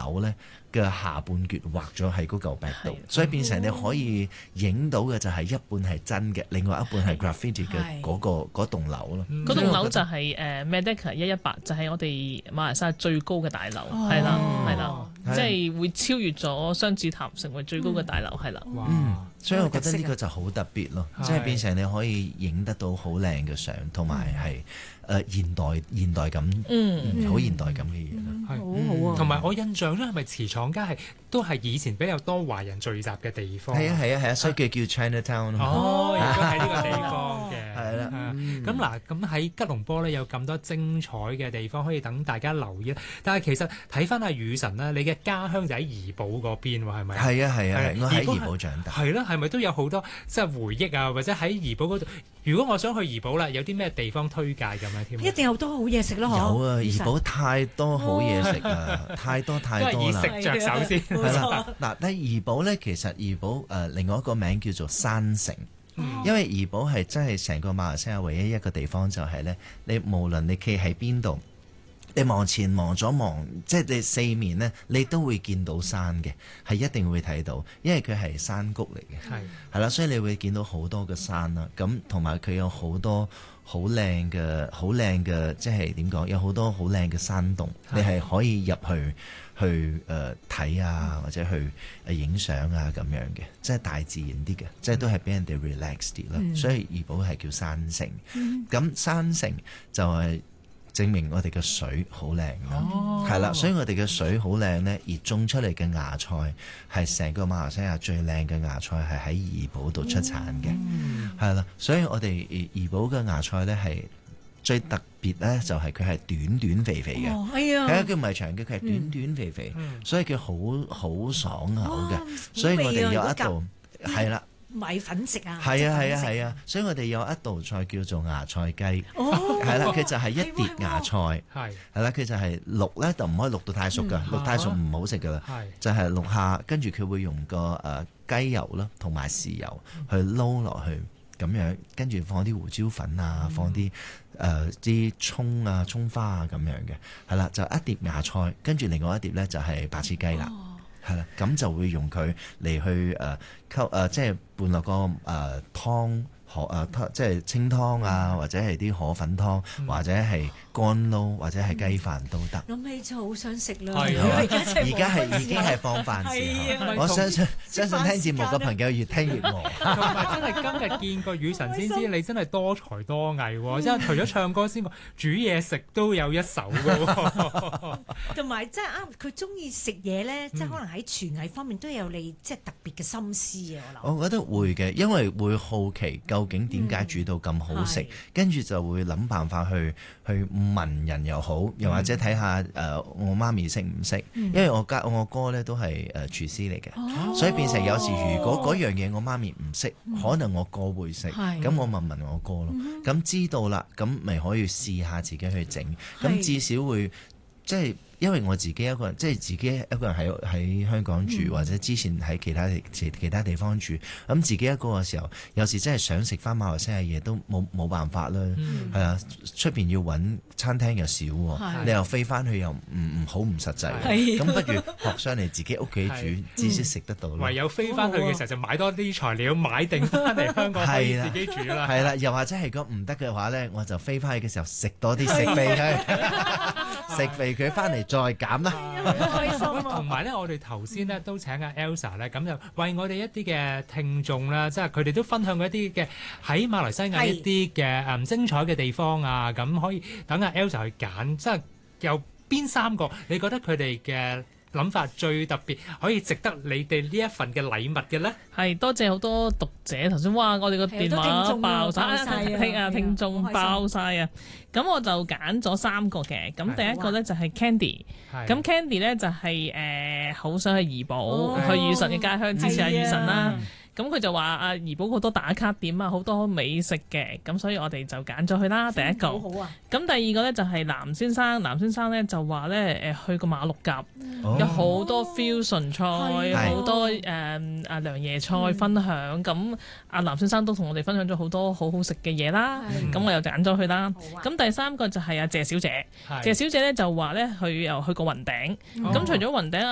樓咧嘅下半橛畫咗喺嗰嚿壁度，所以變成你可以影到嘅就係一半係真嘅，另外一半係 graffiti 嘅嗰棟樓咯。 嗰棟樓就係Merdeka 118，就係我哋馬來西亞最高嘅大樓，係啦係啦，即係會超越咗雙子塔成為最高嘅大樓，係啦。 所以我覺得呢個就好特別咯，即係變成你可以影得到好靚嘅相，同埋係現代感，好現代感嘅嘢啦。 好好啊！同埋我印象咧，係咪慈廠街都係以前比較多華人聚集嘅地方？ 係啊，所以佢叫 Chinatown 咯。 哦，亦都喺呢個地方嘅。 係啦。 咁嗱，咁喺吉隆坡咧有咁多精彩嘅地方可以等大家留意。但係其實睇翻阿宇晨啦，你嘅家鄉就喺怡保嗰邊喎，係咪？ 係啊，我喺怡保長大。 係咯，係咪都有好多即係回憶啊？或者喺怡保嗰度，如果我想去怡保啦，有啲咩地方推介咁樣添？ 一定有好多好嘢食咯， 有啊，怡保太多好嘢食啊，太多啦。 都係以食着手先。 係啦，嗱，但係怡保咧，其實怡保另外一個名叫做山城。因為怡保係真係成個馬來西亞唯一一個地方，就係咧，你無論你企喺邊度，你望前望左望，即係你四面咧，你都會見到山嘅，係一定會睇到，因為佢係山谷嚟嘅，係啦，所以你會見到好多嘅山啦，咁同埋佢有好多好靚嘅，即係點講，有好多好靚嘅山洞，你係可以入去睇啊，或者去影相啊咁樣嘅，即係大自然啲嘅，即係都係俾人哋 relax 啲啦。所以怡保係叫山城，咁山城就係證明我哋嘅水好靚咯，係啦，所以我哋嘅水好靚呢，而種出嚟嘅芽菜係成個馬來西亞最靚嘅芽菜，係喺怡保度出產嘅，係啦，所以我哋怡保嘅芽菜呢係最特別咧，就係佢係短短肥肥嘅，係啊，佢唔係長嘅，佢係短短肥肥，所以佢好爽口嘅，所以我哋有一道係啦。 米粉食啊， 係啊，所以我哋有一道菜叫做芽菜雞，係啦，佢就係一碟芽菜，係啦，佢就係淥咧，就唔可以淥到太熟噶，淥太熟唔好食噶啦，就係淥下，跟住佢會用個雞油啦，同埋豉油去撈落去，咁樣跟住放啲胡椒粉啊，放啲啲葱啊、葱花啊咁樣嘅，係啦，就一碟芽菜，跟住另外一碟咧就係白切雞啦。係啦，咁就會用佢嚟去溝即係拌落個湯即係清湯啊，或者係啲河粉湯，或者係乾撈，或者係雞飯都得。 諗起就好想食啦！ 而家係已經係放飯時候，我相信聽節目嘅朋友越聽越餓。 同埋真係今日見過宇晨先知，你真係多才多藝喎！即係除咗唱歌之外，煮嘢食都有一手㗎喎。 同埋即係佢中意食嘢咧，即係可能喺廚藝方面都有你即係特別嘅心思啊！ 我覺得會嘅，因為會好奇究竟點解煮到咁好食，跟住就會諗辦法去問人又好，又或者睇下我媽咪識唔識，因為我哥咧都係廚師嚟嘅，所以變成有時如果嗰樣嘢我媽咪唔識，可能我哥會識，咁我問我哥咯，咁知道啦，咁咪可以試下自己去整，咁至少會即係。因為我自己一個人，即係自己一個人喺香港住，或者之前喺其他地方住，咁自己一個嘅時候，有時真係想食翻馬來西亞嘢都冇辦法啦。係啊，出邊要揾餐廳又少喎，你又飛翻去又好唔實際，咁不如學上嚟自己屋企煮，至少食得到咯。 唯有飛翻去嘅時候就買多啲材料，買定翻嚟香港可以自己煮啦。 係啦，又或者係如果唔得嘅話咧，我就飛翻去嘅時候食多啲食肥佢，食肥佢翻嚟。再減啦， 開心啊！ 同埋咧，我哋頭先咧都請阿 Elsa 咧，咁就為我哋一啲嘅聽眾啦，即係佢哋都分享過一啲嘅喺馬來西亞一啲嘅精彩嘅地方啊，咁可以等阿 Elsa 去揀，即係有邊3個你覺得佢哋嘅諗法最特別，可以值得你哋呢一份嘅禮物嘅咧？ 係多謝好多讀者頭先，哇！我哋個電話爆晒，聽眾爆晒啊！咁我就揀咗3個嘅，咁第一個咧就係 Candy， 咁 Candy 咧就係好想去怡保，去宇晨嘅家鄉支持下宇晨啦。咁佢就話怡保好多打卡點啊，好多美食嘅，咁所以我哋就揀咗佢啦。第一個，好啊。咁第二個咧就係藍先生咧就話咧去個馬六甲，有好多 fusion 菜，好多涼椰菜分享。咁阿藍先生都同我哋分享咗好多好好食嘅嘢啦。咁我又揀咗佢啦。咁第3個就係阿謝小姐，謝小姐咧就話咧佢又去過雲頂。咁除咗雲頂